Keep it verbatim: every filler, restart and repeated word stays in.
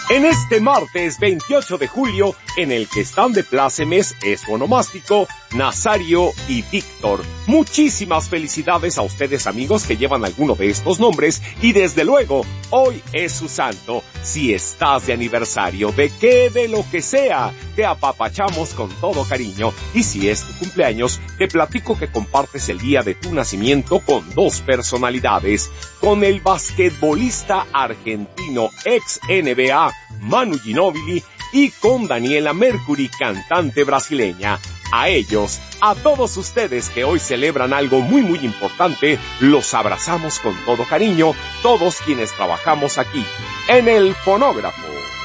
En este martes veintiocho de julio, en el que están de plácemes es onomástico, Nazario y Víctor. Muchísimas felicidades a ustedes, amigos, que llevan alguno de estos nombres, y desde luego, hoy es su santo. Si estás de aniversario, de qué, de lo que sea, te apapachamos con todo cariño, y si es tu cumpleaños, te platico que compartes el día de tu nacimiento con dos personalidades, con el basquetbolista argentino ex N B A, Manu Ginóbili, y con Daniela Mercury, cantante brasileña. A ellos, a todos ustedes que hoy celebran algo muy muy importante, los abrazamos con todo cariño, todos quienes trabajamos aquí, en el fonógrafo.